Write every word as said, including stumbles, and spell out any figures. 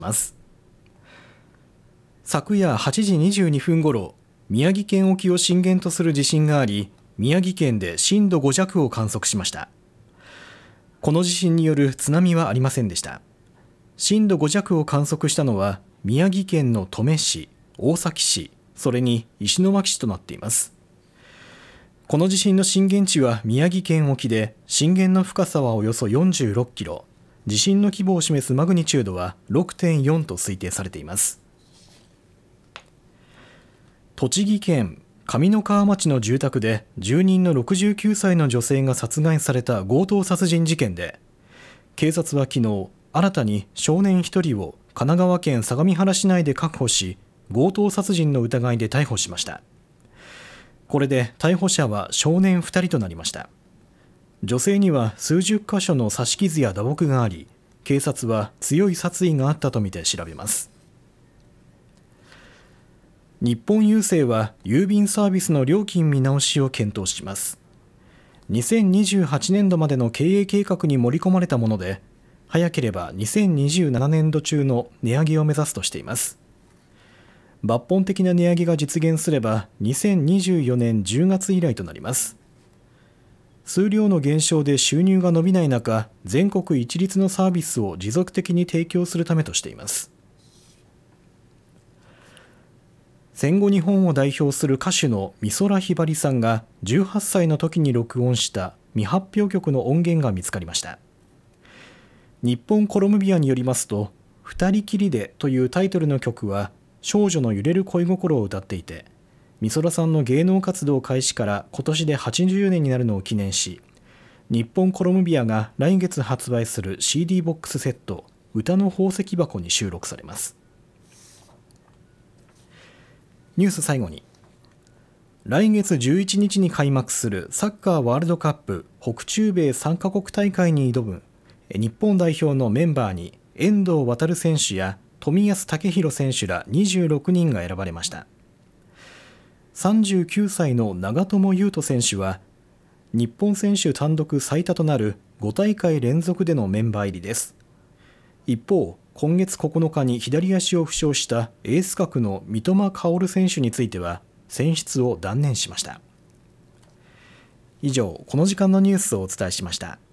ます。昨夜はちじにじゅうにふんごろ、宮城県沖を震源とする地震があり、宮城県で震度ご弱を観測しました。この地震による津波はありませんでした。震度ご弱を観測したのは宮城県の登米市、大崎市、それに石巻市となっています。この地震の震源地は宮城県沖で、震源の深さはおよそよんじゅうろっキロ、地震の規模を示すマグニチュードは ろくてんよん と推定されています。栃木県上三川町の住宅で住人のろくじゅうきゅうさいの女性が殺害された強盗殺人事件で、警察は昨日新たに少年ひとりを神奈川県相模原市内で確保し、強盗殺人の疑いで逮捕しました。これで逮捕者は少年ふたりとなりました。女性には数十箇所の刺し傷や打撲があり、警察は強い殺意があったとみて調べます。日本郵政は郵便サービスの料金見直しを検討します。にせんにじゅうはちねんどまでの経営計画に盛り込まれたもので、早ければにせんにじゅうななねんど中の値上げを目指すとしています。抜本的な値上げが実現すればにせんにじゅうよねんじゅうがつ以来となります。数量の減少で収入が伸びない中、全国一律のサービスを持続的に提供するためとしています。戦後日本を代表する歌手の美空ひばりさんがじゅうはっさいの時に録音した未発表曲の音源が見つかりました。日本コロムビアによりますと、二人きりでというタイトルの曲は少女の揺れる恋心を歌っていて、美空さんの芸能活動開始から今年ではちじゅうねんになるのを記念し、日本コロムビアが来月発売する シーディー ボックスセット歌の宝石箱に収録されます。ニュース最後に、来月じゅういちにちに開幕するサッカーワールドカップ北中米さんカ国大会に挑む日本代表のメンバーに遠藤航選手や冨安健洋選手らにじゅうろくにんが選ばれました。さんじゅうきゅうさいの長友佑都選手は日本選手単独最多となるごたいかい連続でのメンバー入りです。一方、今月ここのかに左足を負傷したエース格の三笘薫選手については選出を断念しました。以上、この時間のニュースをお伝えしました。